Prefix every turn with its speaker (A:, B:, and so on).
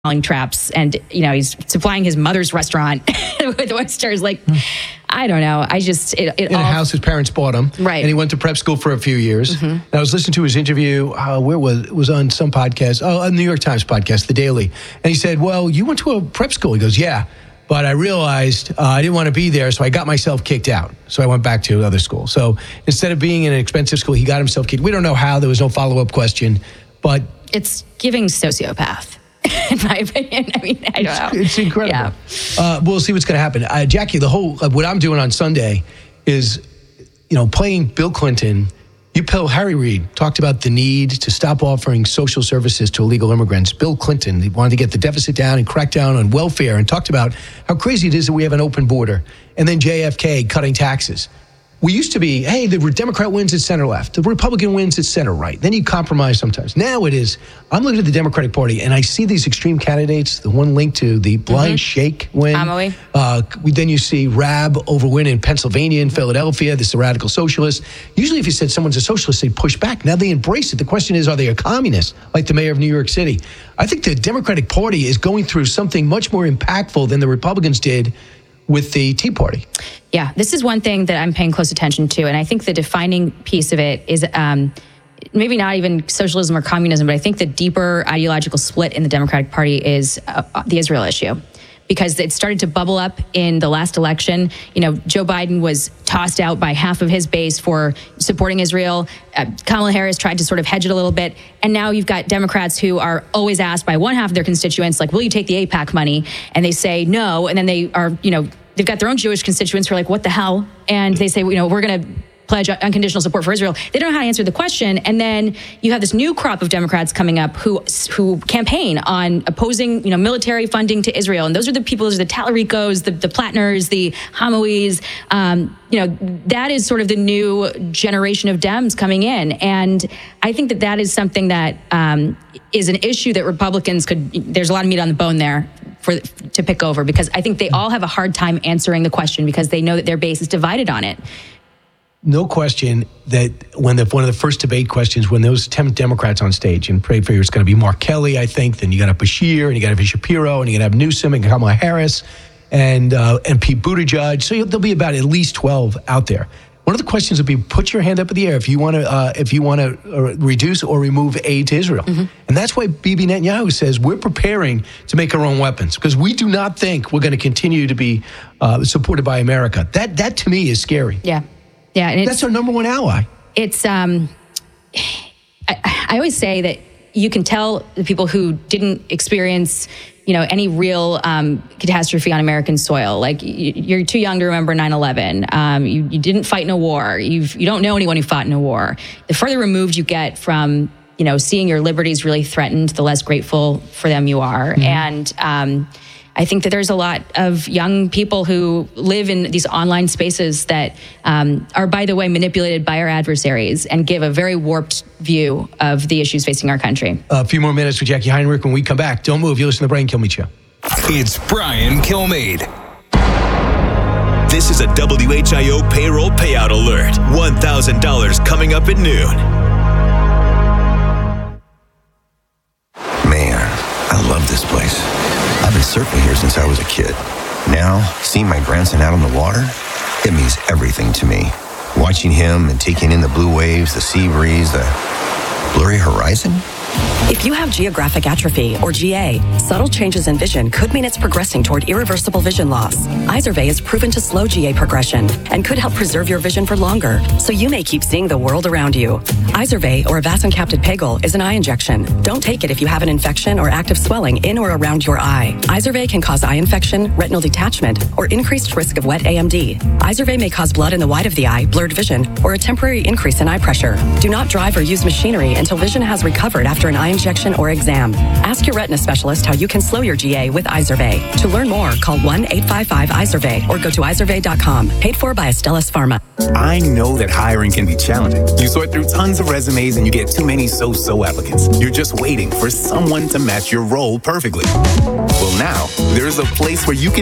A: calling traps, and he's supplying his mother's restaurant with oysters. Like, I don't know.
B: In a house his parents bought him,
A: right?
B: And he went to prep school for a few years. Mm-hmm. And I was listening to his interview. Where was on some podcast? Oh, a New York Times podcast, The Daily. And he said, "Well, you went to a prep school." He goes, "Yeah, but I realized I didn't want to be there, so I got myself kicked out. So I went back to another school. So instead of being in an expensive school, he got himself kicked." We don't know how. There was no follow-up question, but
A: it's giving sociopath. In my opinion, I don't know.
B: It's incredible. Yeah. We'll see what's going to happen. Jackie, what I'm doing on Sunday is, playing Bill Clinton. Harry Reid talked about the need to stop offering social services to illegal immigrants. Bill Clinton, he wanted to get the deficit down and crack down on welfare, and talked about how crazy it is that we have an open border. And then JFK cutting taxes. We used to be, hey, the Democrat wins at center left, the Republican wins at center right. Then you compromise sometimes. Now it is, I'm looking at the Democratic Party, and I see these extreme candidates, the one linked to the blind sheikh win. Then you see Raab over win in Pennsylvania and Philadelphia. This is a radical socialist. Usually if you said someone's a socialist, they push back. Now they embrace it. The question is, are they a communist, like the mayor of New York City? I think the Democratic Party is going through something much more impactful than the Republicans did with the Tea Party.
A: Yeah, this is one thing that I'm paying close attention to, and I think the defining piece of it is maybe not even socialism or communism, but I think the deeper ideological split in the Democratic Party is the Israel issue, because it started to bubble up in the last election. Joe Biden was tossed out by half of his base for supporting Israel. Kamala Harris tried to sort of hedge it a little bit. And now you've got Democrats who are always asked by one half of their constituents, like, will you take the AIPAC money? And they say no. And then they are, they've got their own Jewish constituents who are like, what the hell? And they say, we're going to pledge unconditional support for Israel. They don't know how to answer the question. And then you have this new crop of Democrats coming up who campaign on opposing, military funding to Israel. And those are the Tallaricos, the Platners, the Hamouis. That is sort of the new generation of Dems coming in. And I think that is something that is an issue that Republicans there's a lot of meat on the bone there to pick over, because I think they all have a hard time answering the question because they know that their base is divided on it.
B: No question that one of the first debate questions, when those 10 Democrats on stage, and pray for you, it's going to be Mark Kelly, I think, then you got to have Bashir, and you got to have Shapiro, and you got to have Newsom and Kamala Harris, and Pete Buttigieg. So there'll be about at least 12 out there. One of the questions will be, put your hand up in the air if you want to reduce or remove aid to Israel. Mm-hmm. And that's why Bibi Netanyahu says we're preparing to make our own weapons, because we do not think we're going to continue to be supported by America. That to me is scary.
A: Yeah. Yeah, and
B: that's our number one ally.
A: It's I always say that you can tell the people who didn't experience, any real catastrophe on American soil. Like, you're too young to remember 9/11. You didn't fight in a war. You don't know anyone who fought in a war. The further removed you get from, seeing your liberties really threatened, the less grateful for them you are. Mm-hmm. And I think that there's a lot of young people who live in these online spaces that are, by the way, manipulated by our adversaries and give a very warped view of the issues facing our country.
B: A few more minutes with Jackie Heinrich. When we come back, don't move. You listen to the Brian Kilmeade Show.
C: It's Brian Kilmeade. This is a WHIO payroll payout alert. $1,000 coming up at noon.
D: Man, I love this place. I've been surfing here since I was a kid. Now, seeing my grandson out on the water, it means everything to me. Watching him and taking in the blue waves, the sea breeze, the blurry horizon.
E: If you have geographic atrophy, or GA, subtle changes in vision could mean it's progressing toward irreversible vision loss. Izervay is proven to slow GA progression and could help preserve your vision for longer, so you may keep seeing the world around you. Izervay, or avacincaptad pegol, is an eye injection. Don't take it if you have an infection or active swelling in or around your eye. Izervay can cause eye infection, retinal detachment, or increased risk of wet AMD. Izervay may cause blood in the white of the eye, blurred vision, or a temporary increase in eye pressure. Do not drive or use machinery until vision has recovered after an eye injection or exam. Ask your retina specialist how you can slow your GA with Izervay. To learn more, call 1-855-IZERVAY or go to izervay.com. Paid for by Astellas Pharma.
F: I know that hiring can be challenging. You sort through tons of resumes and you get too many so-so applicants. You're just waiting for someone to match your role perfectly. Well, now, there's a place where you can